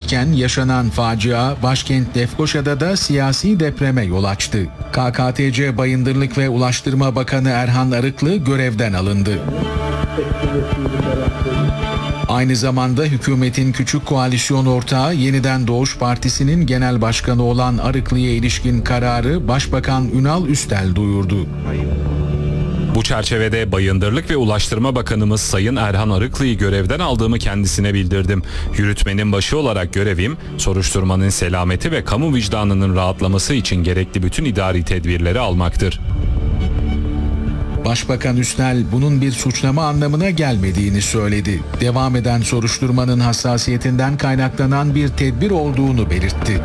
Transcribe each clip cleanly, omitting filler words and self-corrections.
çalışırken yaşanan facia başkent Lefkoşa'da da siyasi depreme yol açtı. KKTC Bayındırlık ve Ulaştırma Bakanı Erhan Arıklı görevden alındı. Aynı zamanda hükümetin küçük koalisyon ortağı Yeniden Doğuş Partisi'nin genel başkanı olan Arıklı'ya ilişkin kararı Başbakan Ünal Üstel duyurdu. Bu çerçevede Bayındırlık ve Ulaştırma Bakanımız Sayın Erhan Arıklı'yı görevden aldığımı kendisine bildirdim. Yürütmenin başı olarak görevim, soruşturmanın selameti ve kamu vicdanının rahatlaması için gerekli bütün idari tedbirleri almaktır. Başbakan Üstel bunun bir suçlama anlamına gelmediğini söyledi. Devam eden soruşturmanın hassasiyetinden kaynaklanan bir tedbir olduğunu belirtti.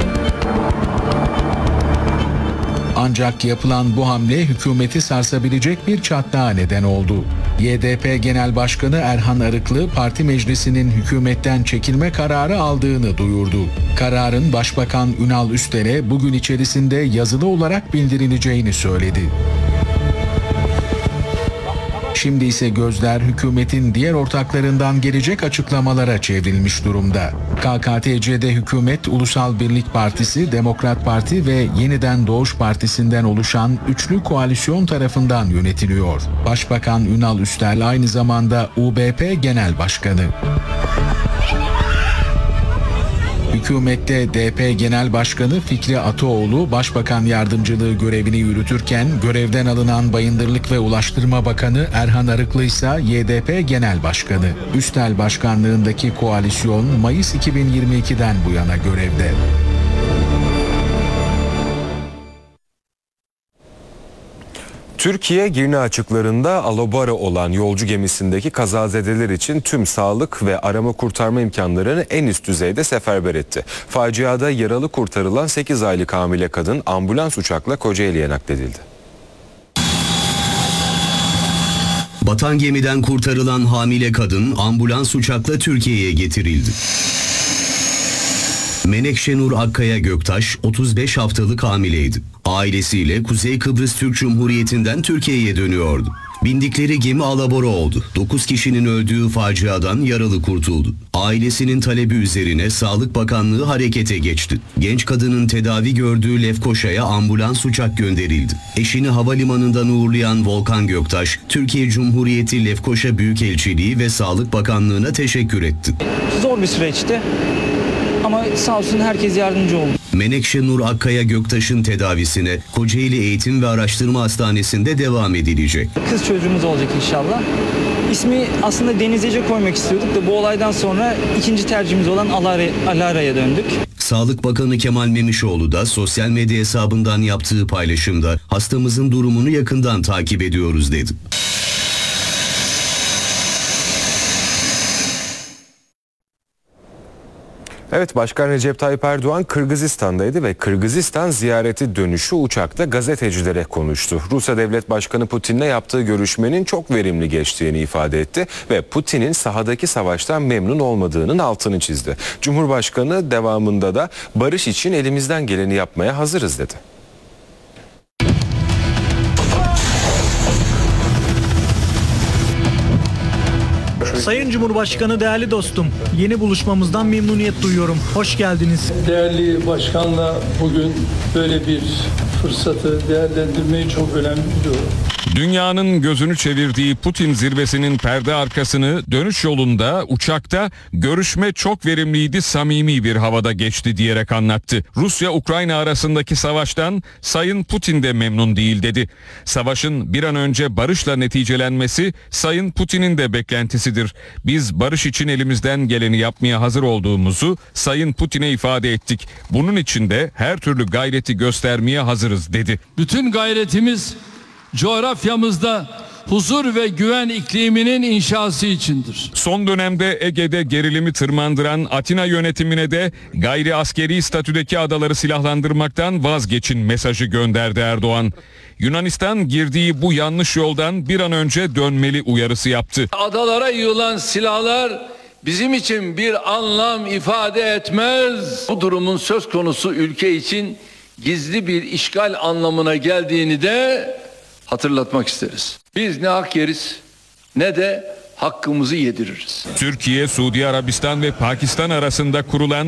Ancak yapılan bu hamle hükümeti sarsabilecek bir çatlağa neden oldu. YDP Genel Başkanı Erhan Arıklı, parti meclisinin hükümetten çekilme kararı aldığını duyurdu. Kararın Başbakan Ünal Üstel'e bugün içerisinde yazılı olarak bildirileceğini söyledi. Şimdi ise gözler hükümetin diğer ortaklarından gelecek açıklamalara çevrilmiş durumda. KKTC'de hükümet Ulusal Birlik Partisi, Demokrat Parti ve Yeniden Doğuş Partisi'nden oluşan üçlü koalisyon tarafından yönetiliyor. Başbakan Ünal Üstel aynı zamanda UBP Genel Başkanı. Hükümette DP Genel Başkanı Fikri Ataoğlu Başbakan Yardımcılığı görevini yürütürken görevden alınan Bayındırlık ve Ulaştırma Bakanı Erhan Arıklı ise YDP Genel Başkanı. Üstel başkanlığındaki koalisyon Mayıs 2022'den bu yana görevde. Türkiye, Girne açıklarında alabora olan yolcu gemisindeki kazazedeler için tüm sağlık ve arama kurtarma imkanlarını en üst düzeyde seferber etti. Faciada yaralı kurtarılan 8 aylık hamile kadın ambulans uçakla Kocaeli'ye nakledildi. Batan gemiden kurtarılan hamile kadın ambulans uçakla Türkiye'ye getirildi. Menekşenur Akkaya Göktaş 35 haftalık hamileydi. Ailesiyle Kuzey Kıbrıs Türk Cumhuriyeti'nden Türkiye'ye dönüyordu. Bindikleri gemi alabora oldu. 9 kişinin öldüğü faciadan yaralı kurtuldu. Ailesinin talebi üzerine Sağlık Bakanlığı harekete geçti. Genç kadının tedavi gördüğü Lefkoşa'ya ambulans uçak gönderildi. Eşini havalimanından uğurlayan Volkan Göktaş, Türkiye Cumhuriyeti Lefkoşa Büyükelçiliği ve Sağlık Bakanlığı'na teşekkür etti. Zor bir süreçti. Ama sağ olsun herkes yardımcı oldu. Menekşe Nur Akkaya Göktaş'ın tedavisine Kocaeli Eğitim ve Araştırma Hastanesi'nde devam edilecek. Kız çocuğumuz olacak inşallah. İsmi aslında Deniz Ece koymak istiyorduk da bu olaydan sonra ikinci tercihimiz olan Alara'ya döndük. Sağlık Bakanı Kemal Memişoğlu da sosyal medya hesabından yaptığı paylaşımda hastamızın durumunu yakından takip ediyoruz dedi. Evet, Başkan Recep Tayyip Erdoğan Kırgızistan'daydı ve Kırgızistan ziyareti dönüşü uçakta gazetecilere konuştu. Rusya Devlet Başkanı Putin'le yaptığı görüşmenin çok verimli geçtiğini ifade etti ve Putin'in sahadaki savaştan memnun olmadığının altını çizdi. Cumhurbaşkanı devamında da barış için elimizden geleni yapmaya hazırız dedi. Sayın Cumhurbaşkanı, değerli dostum, yeni buluşmamızdan memnuniyet duyuyorum. Hoş geldiniz. Değerli başkanla bugün böyle bir fırsatı değerlendirmeyi çok önemli biliyorum. Dünyanın gözünü çevirdiği Putin zirvesinin perde arkasını dönüş yolunda uçakta görüşme çok verimliydi, samimi bir havada geçti diyerek anlattı. Rusya-Ukrayna arasındaki savaştan Sayın Putin de memnun değil dedi. Savaşın bir an önce barışla neticelenmesi Sayın Putin'in de beklentisidir. Biz barış için elimizden geleni yapmaya hazır olduğumuzu Sayın Putin'e ifade ettik. Bunun için de her türlü gayreti göstermeye hazırız dedi. Bütün gayretimiz coğrafyamızda huzur ve güven ikliminin inşası içindir. Son dönemde Ege'de gerilimi tırmandıran Atina yönetimine de gayri askeri statüdeki adaları silahlandırmaktan vazgeçin mesajı gönderdi Erdoğan. Yunanistan girdiği bu yanlış yoldan bir an önce dönmeli uyarısı yaptı. Adalara yığılan silahlar bizim için bir anlam ifade etmez. Bu durumun söz konusu ülke için gizli bir işgal anlamına geldiğini de hatırlatmak isteriz. Biz ne hak yeriz ne de hakkımızı yediririz. Türkiye, Suudi Arabistan ve Pakistan arasında kurulan